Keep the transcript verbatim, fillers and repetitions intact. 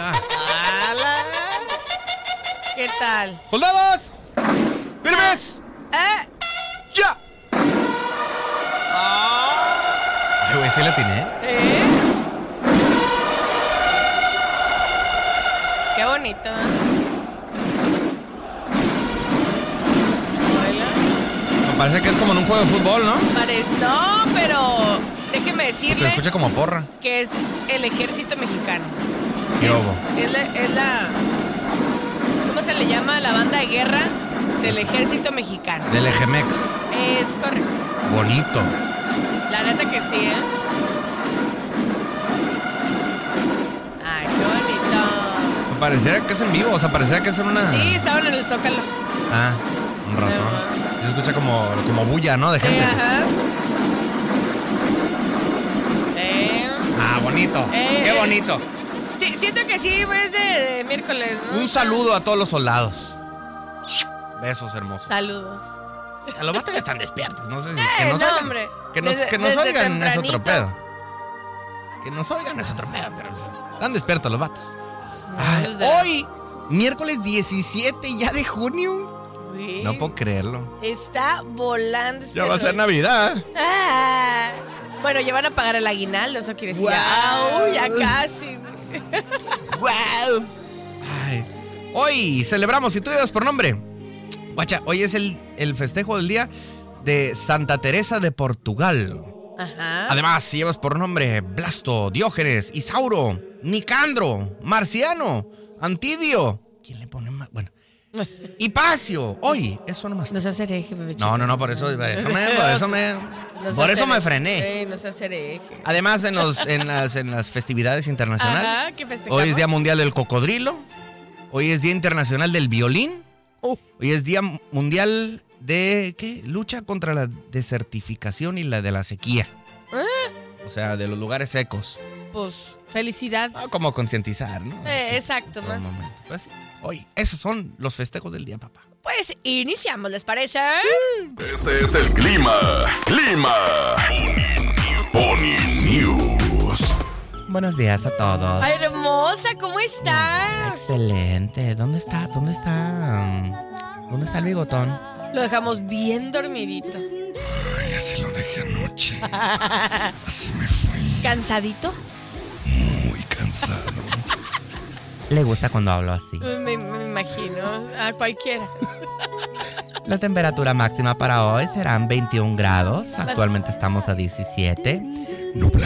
¡Hala! ¡Hala! ¿Qué tal? ¡Soldados! ¡Firmes! ¿Eh? ¡Ya! Ay, güey, sí la tiene, ¿Eh? Qué bonito, ¿eh? Me parece que es como en un juego de fútbol, ¿no? Parece, no, pero déjeme Se decirle escucha como porra. que es el ejército mexicano. ¿Qué es, hubo? es, la, es la... ¿Cómo se le llama? La banda de guerra del ejército mexicano. Del Ejemex. Es correcto. Bonito. La neta que sí, ¿eh? Ay, qué bonito. Me pareciera que es en vivo, o sea, pareciera que es en una... Sí, estaban en el Zócalo. Ah, con razón. Se escucha como, como bulla, ¿no? De Sí, gente. ajá. Eh, Ah, bonito. Eh, Qué eh. bonito. sí, siento que sí, pues de, de miércoles, ¿no? Un saludo a todos los soldados. Besos hermosos. Saludos. A los vatos ya están despiertos. No sé si. Eh, que nos no, oigan. hombre. Que nos, Desde- que nos desde oigan es otro tempranito. pedo. Que nos oigan es otro pedo, pero están despiertos los vatos. No, Ay, los de- hoy, miércoles diecisiete ya de junio. Güey, No puedo creerlo. está volando. este Ya va a ser rollo. Navidad. Ah, bueno, ya van a pagar el aguinaldo, eso quiere decir. Guau. ¡Au! Ya casi. ¡Wow! Ay, hoy celebramos, si tú llevas por nombre. Guacha, hoy es el, el festejo del día de Santa Teresa de Portugal. Ajá. Además, si llevas por nombre Blasto, Diógenes, Isauro, Nicandro, Marciano, Antidio. ¿Quién le pone más? Bueno. Hipacio. Hoy, eso nomás. No seas hereje, bebé. No, no, no, por eso, por eso me, por eso me, No por seas eso me hereje. frené. Sí, no seas hereje. Además, en, los, en, las, en las festividades internacionales. Ajá, ¿qué festejamos? Hoy es Día Mundial del Cocodrilo. Hoy es Día Internacional del Violín. Uh. Hoy es Día Mundial de, ¿qué? Lucha contra la desertificación y la de la sequía. ¿Eh? O sea, de los lugares secos. Pues, felicidades. Ah, como concientizar, ¿no? Eh, Que- exacto, por más. un momento. Pues, hoy, esos son los festejos del día, papá. Pues iniciamos, ¿les parece? Este es el clima. Clima. Pony News. Buenos días a todos. Ay, hermosa, ¿cómo estás? Excelente. ¿Dónde está? ¿Dónde está? ¿Dónde está el bigotón? Lo dejamos bien dormidito. Ay, así lo dejé anoche. Así me fui. ¿Cansadito? Muy cansado. Le gusta cuando hablo así. Me, me imagino, a cualquiera. La temperatura máxima para hoy serán veintiún grados. Actualmente estamos a diecisiete. No